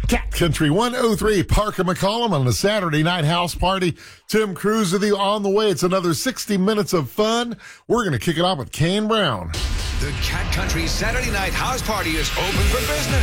Cat Country 103, Parker McCollum on a Saturday night house party. Tim Cruz with you on the way. It's another 60 minutes of fun. We're going to kick it off with Kane Brown. The Cat Country Saturday night house party is open for business.